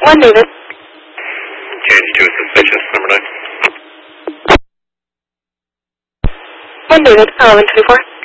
One, David. KH2 suspicious, number 9. One, David, 1124.